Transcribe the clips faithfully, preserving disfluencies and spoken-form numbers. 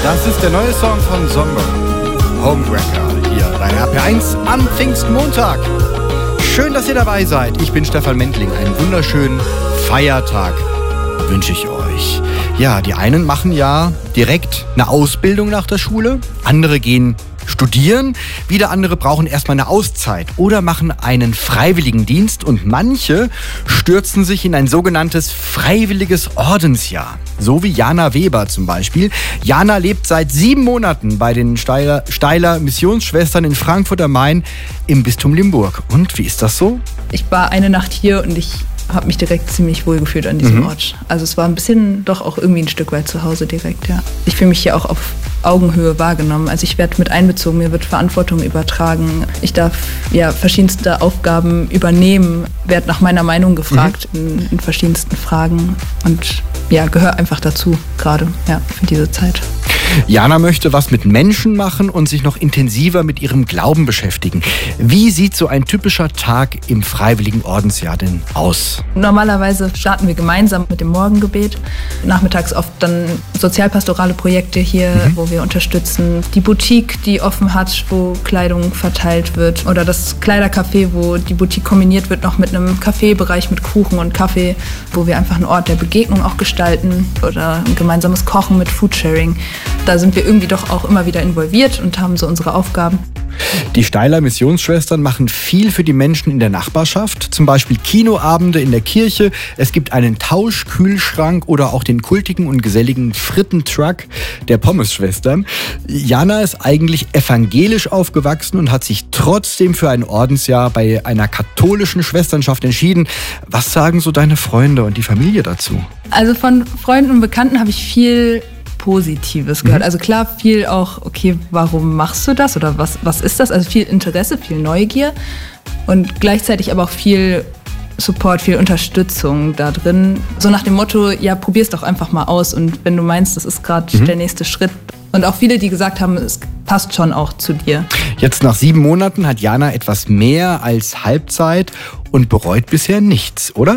Das ist der neue Song von Sommer, Homewrecker, hier bei R P eins am Pfingstmontag. Schön, dass ihr dabei seid. Ich bin Stefan Mendling. Einen wunderschönen Feiertag wünsche ich euch. Ja, die einen machen ja direkt eine Ausbildung nach der Schule, andere gehen studieren, wieder andere brauchen erstmal eine Auszeit oder machen einen Freiwilligendienst und manche stürzen sich in ein sogenanntes freiwilliges Ordensjahr. So wie Jana Weber zum Beispiel. Jana lebt seit sieben Monaten bei den Steiler, Steiler Missionsschwestern in Frankfurt am Main im Bistum Limburg. Und wie ist das so? Ich war eine Nacht hier und ich habe mich direkt ziemlich wohl gefühlt an diesem mhm. Ort. Also es war ein bisschen doch auch irgendwie ein Stück weit zu Hause direkt, ja. Ich fühle mich hier auch auf Augenhöhe wahrgenommen. Also ich werde mit einbezogen, mir wird Verantwortung übertragen. Ich darf ja verschiedenste Aufgaben übernehmen, werde nach meiner Meinung gefragt mhm. in, in verschiedensten Fragen und ja, gehöre einfach dazu gerade, ja, für diese Zeit. Jana möchte was mit Menschen machen und sich noch intensiver mit ihrem Glauben beschäftigen. Wie sieht so ein typischer Tag im Freiwilligen Ordensjahr denn aus? Normalerweise starten wir gemeinsam mit dem Morgengebet. Nachmittags oft dann sozialpastorale Projekte hier, mhm. wo wir unterstützen. Die Boutique, die offen hat, wo Kleidung verteilt wird. Oder das Kleidercafé, wo die Boutique kombiniert wird noch mit einem Kaffeebereich mit Kuchen und Kaffee, wo wir einfach einen Ort der Begegnung auch gestalten. Oder ein gemeinsames Kochen mit Foodsharing. Da sind wir irgendwie doch auch immer wieder involviert und haben so unsere Aufgaben. Die Steiler Missionsschwestern machen viel für die Menschen in der Nachbarschaft, zum Beispiel Kinoabende in der Kirche. Es gibt einen Tauschkühlschrank oder auch den kultigen und geselligen Frittentruck der Pommesschwestern. Jana ist eigentlich evangelisch aufgewachsen und hat sich trotzdem für ein Ordensjahr bei einer katholischen Schwesternschaft entschieden. Was sagen so deine Freunde und die Familie dazu? Also von Freunden und Bekannten habe ich viel Positives gehört. Also klar, viel auch, okay, warum machst du das oder was, was ist das? Also viel Interesse, viel Neugier und gleichzeitig aber auch viel Support, viel Unterstützung da drin. So nach dem Motto, ja, probier's doch einfach mal aus und wenn du meinst, das ist gerade mhm. der nächste Schritt. Und auch viele, die gesagt haben, es passt schon auch zu dir. Jetzt nach sieben Monaten hat Jana etwas mehr als Halbzeit und bereut bisher nichts, oder?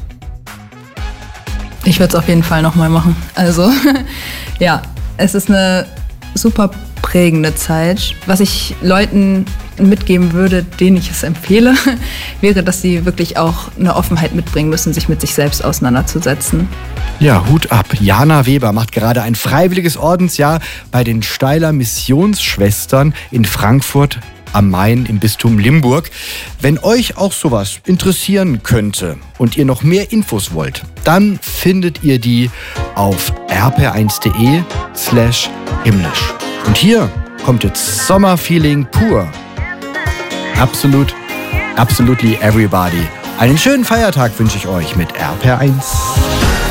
Ich würde es auf jeden Fall nochmal machen. Also ja, es ist eine super prägende Zeit. Was ich Leuten mitgeben würde, denen ich es empfehle, wäre, dass sie wirklich auch eine Offenheit mitbringen müssen, sich mit sich selbst auseinanderzusetzen. Ja, Hut ab. Jana Weber macht gerade ein freiwilliges Ordensjahr bei den Steiler Missionsschwestern in Frankfurt am Main im Bistum Limburg. Wenn euch auch sowas interessieren könnte und ihr noch mehr Infos wollt, dann findet ihr die auf r p eins punkt d e slash himmlisch. Und hier kommt jetzt Sommerfeeling pur. Absolut, absolutely everybody. Einen schönen Feiertag wünsche ich euch mit R P eins.